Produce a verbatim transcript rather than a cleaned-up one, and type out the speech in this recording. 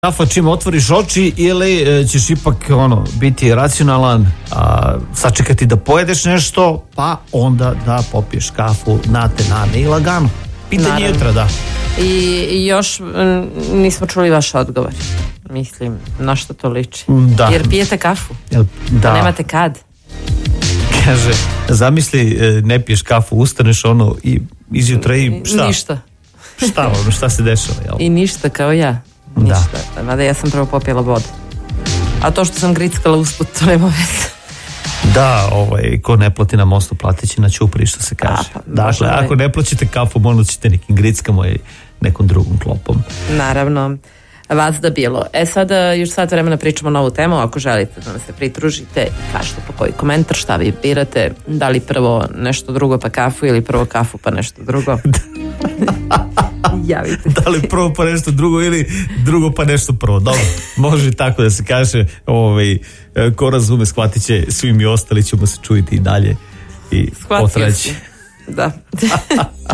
Kafa čim otvoriš oči ili e, ćeš ipak ono biti racionalan, a, sačekati da pojedeš nešto, pa onda da popiješ kafu na tenane i lagano. Pitanje jutra, da. I, I još m, nismo čuli vaš odgovor. Mislim, na što to liči? Da. Jer pijete kafu, Jel, da. a nemate kad. Kaže, zamisli, e, ne piješ kafu, ustaneš ono i izjutra i šta? Ništa. Šta ono, šta se dešava, jel? I ništa kao ja. Ništa. Da. Mada ja sam prvo popila vodu. A to što sam grickala usput, to nema veze. Da, ovaj, ko ne plati na mostu, platići na ćupri, što se kaže. A, pa, dakle, ako ne plaćate kafu, možda ćete nekim grickama i nekom drugom klopom. Naravno. Vas da bilo. E sada još sat vremena pričamo na ovu temu. Ako želite da nas se pridružite i kažete po koji komentar, šta vi birate, da li prvo nešto drugo pa kafu ili prvo kafu pa nešto drugo. Javite. Da li prvo pa nešto drugo ili drugo pa nešto prvo. Dobro, može tako da se kaže. Ovaj, ko razume, shvatit će, svi mi ostali ćemo se čujiti i dalje i potraći. Da.